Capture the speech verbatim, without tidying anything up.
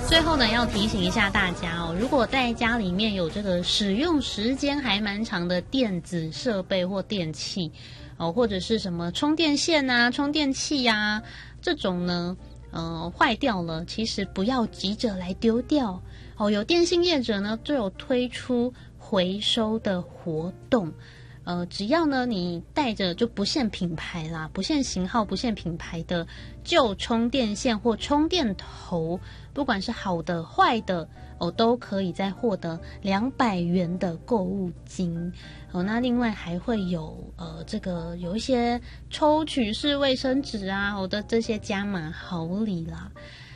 最后呢，要提醒一下大家哦，如果在家里面有这个使用时间还蛮长的电子设备或电器哦，或者是什么充电线啊、充电器啊这种呢，呃，坏掉了，其实不要急着来丢掉哦。有电信业者呢，就有推出回收的活动。呃，只要呢你带着就不限品牌啦，不限型号、不限品牌的旧充电线或充电头，不管是好的、坏的哦，都可以再获得两百元的购物金哦。那另外还会有呃这个有一些抽取式卫生纸啊，我的这些加码好礼啦。